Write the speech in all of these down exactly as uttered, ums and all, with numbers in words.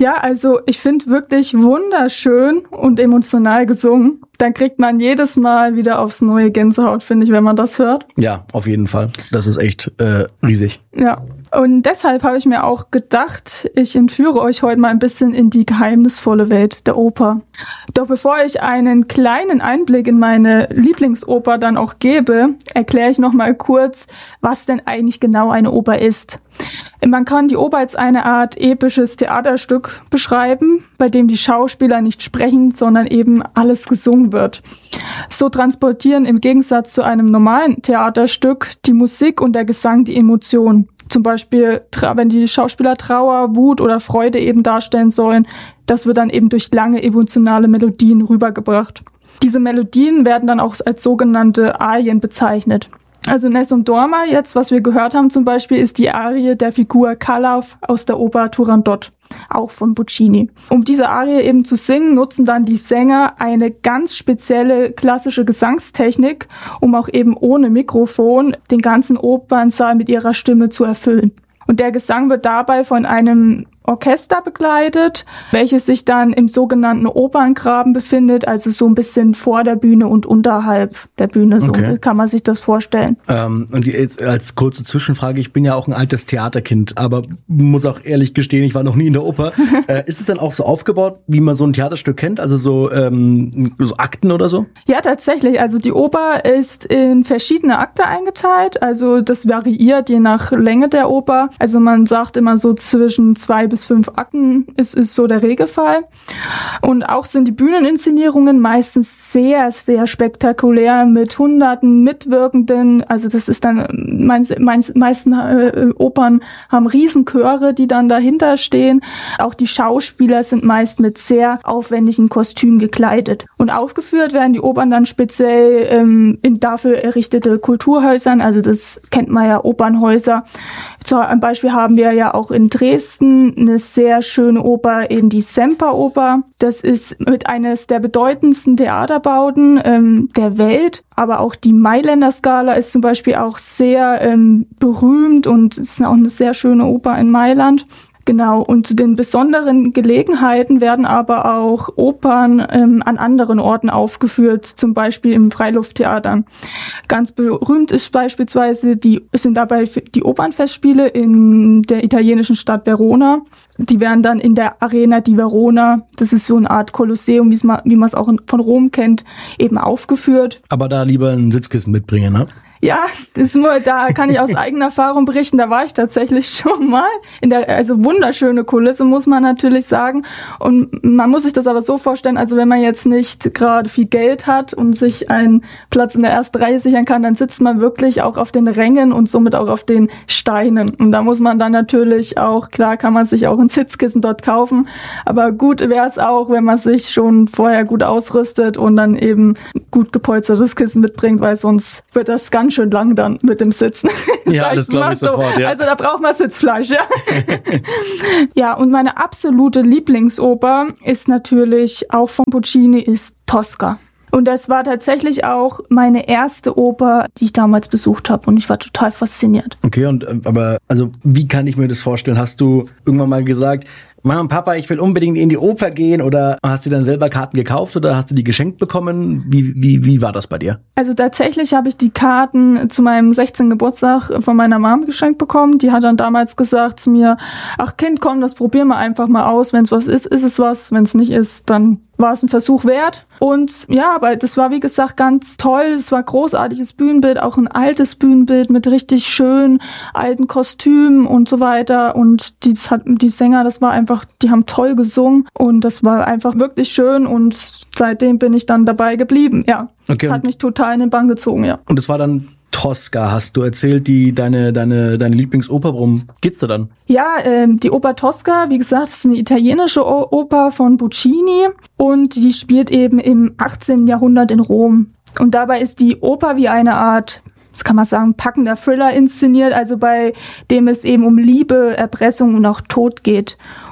Ja, also ich finde wirklich wunderschön und emotional gesungen. Dann kriegt man jedes Mal wieder aufs neue Gänsehaut, finde ich, wenn man das hört. Ja, auf jeden Fall. Das ist echt äh, riesig. Ja, und deshalb habe ich mir auch gedacht, ich entführe euch heute mal ein bisschen in die geheimnisvolle Welt der Oper. Doch bevor ich einen kleinen Einblick in meine Lieblingsoper dann auch gebe, erkläre ich noch mal kurz, was denn eigentlich genau eine Oper ist. Man kann die Oper als eine Art episches Theaterstück beschreiben, bei dem die Schauspieler nicht sprechen, sondern eben alles gesungen wird. So transportieren im Gegensatz zu einem normalen Theaterstück die Musik und der Gesang die Emotionen. Zum Beispiel, wenn die Schauspieler Trauer, Wut oder Freude eben darstellen sollen, das wird dann eben durch lange emotionale Melodien rübergebracht. Diese Melodien werden dann auch als sogenannte Arien bezeichnet. Also Nessun Dorma, jetzt, was wir gehört haben zum Beispiel, ist die Arie der Figur Kalav aus der Oper Turandot, auch von Puccini. Um diese Arie eben zu singen, nutzen dann die Sänger eine ganz spezielle klassische Gesangstechnik, um auch eben ohne Mikrofon den ganzen Opernsaal mit ihrer Stimme zu erfüllen. Und der Gesang wird dabei von einem Orchester begleitet, welches sich dann im sogenannten Operngraben befindet, also so ein bisschen vor der Bühne und unterhalb der Bühne, so okay. Kann man sich das vorstellen. Ähm, und jetzt als kurze Zwischenfrage, ich bin ja auch ein altes Theaterkind, aber muss auch ehrlich gestehen, ich war noch nie in der Oper. äh, ist es dann auch so aufgebaut, wie man so ein Theaterstück kennt, also so, ähm, so Akten oder so? Ja, tatsächlich, also die Oper ist in verschiedene Akte eingeteilt, also das variiert je nach Länge der Oper, also man sagt immer so zwischen zwei bis fünf Akten ist, ist so der Regelfall. Und auch sind die Bühneninszenierungen meistens sehr, sehr spektakulär mit hunderten Mitwirkenden. Also das ist dann, meist, meist, meisten äh, Opern haben Riesenchöre, die dann dahinter stehen. Auch die Schauspieler sind meist mit sehr aufwendigen Kostümen gekleidet. Und aufgeführt werden die Opern dann speziell ähm, in dafür errichtete Kulturhäusern. Also das kennt man ja, Opernhäuser. Zum Beispiel haben wir ja auch in Dresden eine sehr schöne Oper, eben die Semperoper. Das ist mit eines der bedeutendsten Theaterbauten ähm, der Welt. Aber auch die Mailänder Scala ist zum Beispiel auch sehr ähm, berühmt und ist auch eine sehr schöne Oper in Mailand. Genau, und zu den besonderen Gelegenheiten werden aber auch Opern ähm, an anderen Orten aufgeführt, zum Beispiel im Freilufttheater. Ganz berühmt ist beispielsweise die sind dabei die Opernfestspiele in der italienischen Stadt Verona. Die werden dann in der Arena di Verona, das ist so eine Art Kolosseum, wie man es auch von Rom kennt, eben aufgeführt. Aber da lieber ein Sitzkissen mitbringen, ne? Ja, das ist nur, da kann ich aus eigener Erfahrung berichten, da war ich tatsächlich schon mal. In der, also wunderschöne Kulisse, muss man natürlich sagen. Und man muss sich das aber so vorstellen, also wenn man jetzt nicht gerade viel Geld hat und sich einen Platz in der ersten Reihe sichern kann, dann sitzt man wirklich auch auf den Rängen und somit auch auf den Steinen. Und da muss man dann natürlich auch, klar kann man sich auch ein Sitzkissen dort kaufen, aber gut wäre es auch, wenn man sich schon vorher gut ausrüstet und dann eben gut gepolstertes Kissen mitbringt, weil sonst wird das ganz schön lang dann mit dem Sitzen. Ja, das glaube ich so. sofort, ja. Also da braucht man Sitzfleisch, ja. Ja, und meine absolute Lieblingsoper ist natürlich auch von Puccini, ist Tosca. Und das war tatsächlich auch meine erste Oper, die ich damals besucht habe und ich war total fasziniert. Okay, und aber also wie kann ich mir das vorstellen? Hast du irgendwann mal gesagt, Mama und Papa, ich will unbedingt in die Oper gehen, oder hast du dann selber Karten gekauft oder hast du die geschenkt bekommen? Wie, wie, wie war das bei dir? Also tatsächlich habe ich die Karten zu meinem sechzehnten Geburtstag von meiner Mom geschenkt bekommen. Die hat dann damals gesagt zu mir, ach Kind, komm, das probieren wir einfach mal aus. Wenn es was ist, ist es was. Wenn es nicht ist, dann war es ein Versuch wert. Und ja, aber das war wie gesagt ganz toll. Es war großartiges Bühnenbild, auch ein altes Bühnenbild mit richtig schönen alten Kostümen und so weiter. Und die, die Sänger, das war einfach, die haben toll gesungen und das war einfach wirklich schön und seitdem bin ich dann dabei geblieben. Ja, okay. Das hat mich total in den Bann gezogen, ja. Und das war dann Tosca, hast du erzählt, die deine deine deine Lieblingsoper. Worum geht's da dann? Ja, ähm, die Oper Tosca, wie gesagt, ist eine italienische o- Oper von Puccini und die spielt eben im achtzehnten Jahrhundert in Rom. Und dabei ist die Oper wie eine Art, das kann man sagen, packender Thriller inszeniert, also bei dem es eben um Liebe, Erpressung und auch Tod geht.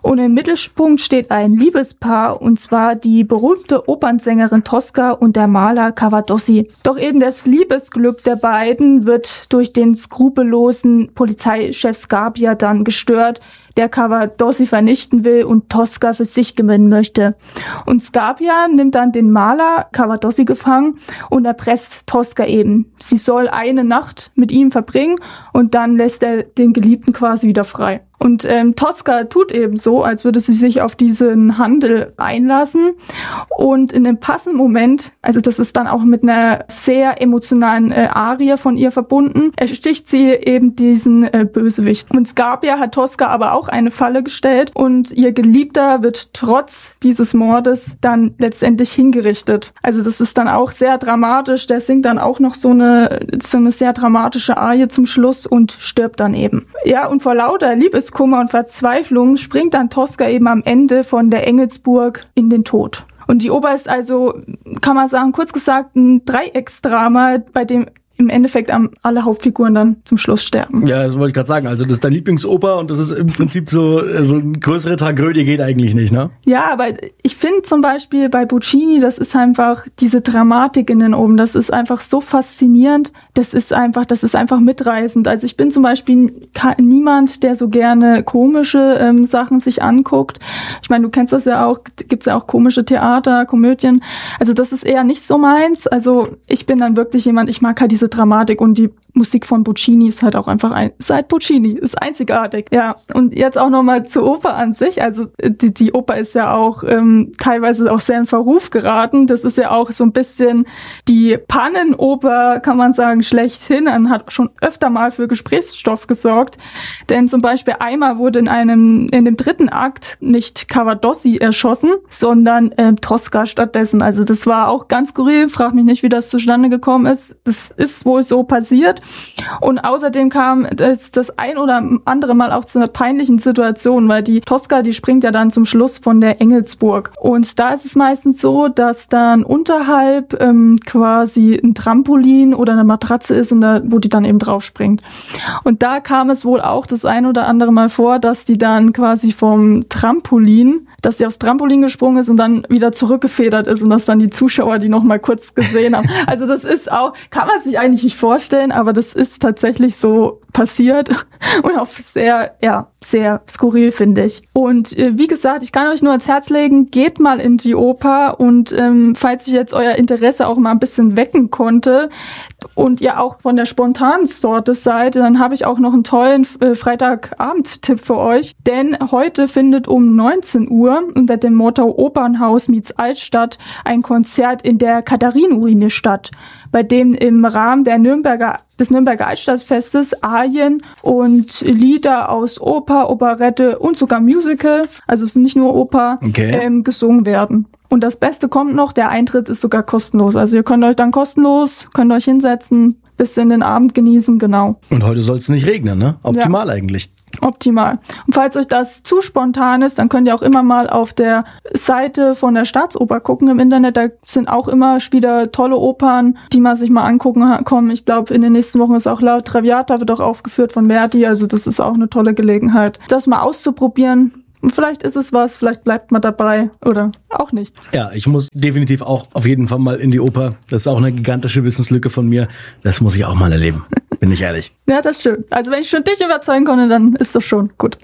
Und im Mittelpunkt steht ein Liebespaar, und zwar die berühmte Opernsängerin Tosca und der Maler Cavadosi. Doch eben das Liebesglück der beiden wird durch den skrupellosen Polizeichef Scarpia dann gestört, der Cavadosi vernichten will und Tosca für sich gewinnen möchte. Und Scarpia nimmt dann den Maler Cavadosi gefangen und erpresst Tosca eben. Sie soll eine Nacht mit ihm verbringen und dann lässt er den Geliebten quasi wieder frei. Und ähm, Tosca tut eben so, als würde sie sich auf diesen Handel einlassen. Und in dem passenden Moment, also das ist dann auch mit einer sehr emotionalen äh, Arie von ihr verbunden, ersticht sie eben diesen äh, Bösewicht. Und Scarpia hat Tosca aber auch eine Falle gestellt und ihr Geliebter wird trotz dieses Mordes dann letztendlich hingerichtet. Also das ist dann auch sehr dramatisch. Der singt dann auch noch so eine, so eine sehr dramatische Arie zum Schluss und stirbt dann eben. Ja, und vor lauter Liebes Kummer und Verzweiflung springt dann Tosca eben am Ende von der Engelsburg in den Tod. Und die Oper ist also, kann man sagen, kurz gesagt, ein Dreiecksdrama, bei dem im Endeffekt alle Hauptfiguren dann zum Schluss sterben. Ja, das wollte ich gerade sagen. Also das ist dein Lieblingsoper und das ist im Prinzip so, so eine größere Tragödie geht eigentlich nicht, ne? Ja, aber ich finde zum Beispiel bei Puccini, das ist einfach diese Dramatik in den Opern, das ist einfach so faszinierend. Das ist einfach, das ist einfach mitreißend. Also ich bin zum Beispiel niemand, der so gerne komische ähm, Sachen sich anguckt. Ich meine, du kennst das ja auch, gibt's ja auch komische Theater, Komödien. Also das ist eher nicht so meins. Also ich bin dann wirklich jemand, ich mag halt diese Dramatik und die Musik von Puccini ist halt auch einfach ein, ist halt Puccini, ist einzigartig. Ja, und jetzt auch nochmal zur Oper an sich. Also die, die Oper ist ja auch ähm, teilweise auch sehr in Verruf geraten. Das ist ja auch so ein bisschen die Pannenoper, kann man sagen, schlechthin. Und hat schon öfter mal für Gesprächsstoff gesorgt. Denn zum Beispiel einmal wurde in einem, in dem dritten Akt nicht Cavadosi erschossen, sondern äh, Tosca stattdessen. Also das war auch ganz skurril. Frag mich nicht, wie das zustande gekommen ist. Das ist wohl so passiert. Und außerdem kam es das ein oder andere Mal auch zu einer peinlichen Situation, weil die Tosca, die springt ja dann zum Schluss von der Engelsburg. Und da ist es meistens so, dass dann unterhalb ähm, quasi ein Trampolin oder eine Matratze ist und da, wo die dann eben drauf springt. Und da kam es wohl auch das ein oder andere Mal vor, dass die dann quasi vom Trampolin, dass sie aufs Trampolin gesprungen ist und dann wieder zurückgefedert ist und dass dann die Zuschauer die noch mal kurz gesehen haben. Also das ist auch, kann man sich eigentlich nicht vorstellen, aber das ist tatsächlich so passiert und auch sehr, ja, sehr skurril, finde ich. Und äh, wie gesagt, ich kann euch nur ans Herz legen, geht mal in die Oper und ähm, falls ich jetzt euer Interesse auch mal ein bisschen wecken konnte und ihr auch von der spontanen Sorte seid, dann habe ich auch noch einen tollen äh, Freitagabend-Tipp für euch, denn heute findet um neunzehn Uhr unter dem Motto Opernhaus meets Altstadt ein Konzert in der Katharinenruine statt, bei dem im Rahmen der Nürnberger des Nürnberger Altstadtfestes Arien und Lieder aus Oper, Operette und sogar Musical, also es ist nicht nur Oper, okay. ähm, gesungen werden. Und das Beste kommt noch, der Eintritt ist sogar kostenlos. Also ihr könnt euch dann kostenlos, könnt euch hinsetzen, bis in den Abend genießen, genau. Und heute soll es nicht regnen, ne? Optimal ja. eigentlich. Optimal. Und falls euch das zu spontan ist, dann könnt ihr auch immer mal auf der Seite von der Staatsoper gucken im Internet. Da sind auch immer wieder tolle Opern, die man sich mal angucken kann. Ich glaube, in den nächsten Wochen ist auch La Traviata wird auch aufgeführt von Verdi. Also das ist auch eine tolle Gelegenheit, das mal auszuprobieren. Und vielleicht ist es was, vielleicht bleibt man dabei oder auch nicht. Ja, ich muss definitiv auch auf jeden Fall mal in die Oper. Das ist auch eine gigantische Wissenslücke von mir. Das muss ich auch mal erleben. Bin ich ehrlich. Ja, das ist schön. Also wenn ich schon dich überzeugen konnte, dann ist das schon gut.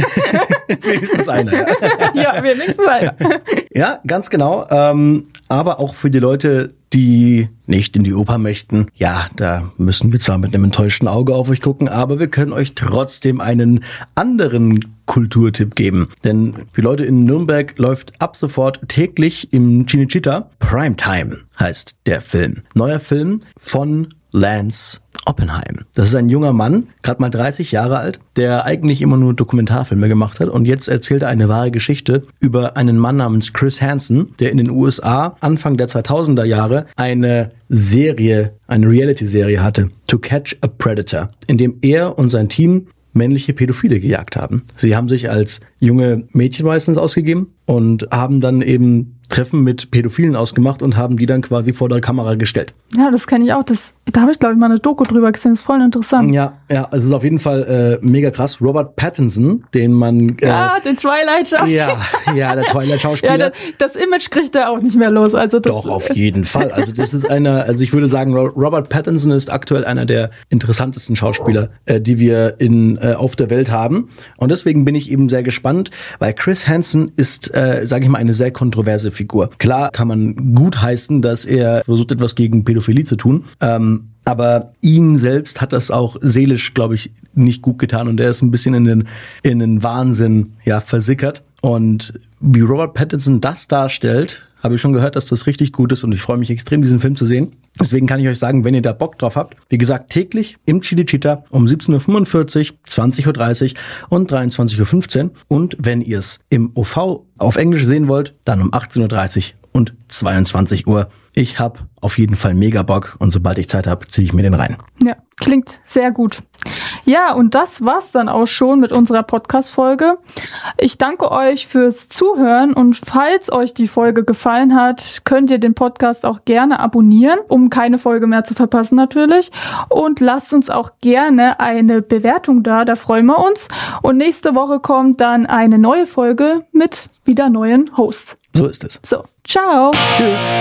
Wenigstens einer. Ja, ja wenigstens einer. Ja, ganz genau. Ähm, aber auch für die Leute, die nicht in die Oper möchten, ja, da müssen wir zwar mit einem enttäuschten Auge auf euch gucken, aber wir können euch trotzdem einen anderen Kulturtipp geben. Denn für Leute in Nürnberg läuft ab sofort täglich im Cinecittà Primetime, heißt der Film. Neuer Film von Lance Oppenheim. Das ist ein junger Mann, gerade mal dreißig Jahre alt, der eigentlich immer nur Dokumentarfilme gemacht hat und jetzt erzählt er eine wahre Geschichte über einen Mann namens Chris Hansen, der in den U S A Anfang der zweitausender Jahre eine Serie, eine Reality-Serie hatte, To Catch a Predator, in dem er und sein Team männliche Pädophile gejagt haben. Sie haben sich als junge Mädchen meistens ausgegeben und haben dann eben Treffen mit Pädophilen ausgemacht und haben die dann quasi vor der Kamera gestellt. Ja, das kenne ich auch. Das, da habe ich, glaube ich, mal eine Doku drüber gesehen. Das ist voll interessant. Ja, ja, also es ist auf jeden Fall äh, mega krass. Robert Pattinson, den man... Äh, ja, den Twilight-Schauspieler. Ja, ja, der Twilight-Schauspieler. ja, das, das Image kriegt er auch nicht mehr los. Also das, Doch, auf jeden Fall. Also das ist einer, also ich würde sagen, Robert Pattinson ist aktuell einer der interessantesten Schauspieler, äh, die wir in äh, auf der Welt haben. Und deswegen bin ich eben sehr gespannt, weil Chris Hansen ist, äh, sage ich mal, eine sehr kontroverse Figur. Klar kann man gut heißen, dass er versucht, etwas gegen Pädophilie zu tun. Ähm, aber ihm selbst hat das auch seelisch, glaube ich, nicht gut getan. Und er ist ein bisschen in den, in den Wahnsinn ja, versickert. Und wie Robert Pattinson das darstellt, habe ich schon gehört, dass das richtig gut ist. Und ich freue mich extrem, diesen Film zu sehen. Deswegen kann ich euch sagen, wenn ihr da Bock drauf habt, wie gesagt, täglich im Cinecittà um siebzehn Uhr fünfundvierzig, zwanzig Uhr dreißig und dreiundzwanzig Uhr fünfzehn. Und wenn ihr es im O V auf Englisch sehen wollt, dann um achtzehn Uhr dreißig und zweiundzwanzig Uhr. Ich habe auf jeden Fall mega Bock und sobald ich Zeit habe, ziehe ich mir den rein. Ja, klingt sehr gut. Ja, und das war's dann auch schon mit unserer Podcast-Folge. Ich danke euch fürs Zuhören und falls euch die Folge gefallen hat, könnt ihr den Podcast auch gerne abonnieren, um keine Folge mehr zu verpassen natürlich. Und lasst uns auch gerne eine Bewertung da, da freuen wir uns. Und nächste Woche kommt dann eine neue Folge mit wieder neuen Hosts. So ist es. So, ciao. Tschüss.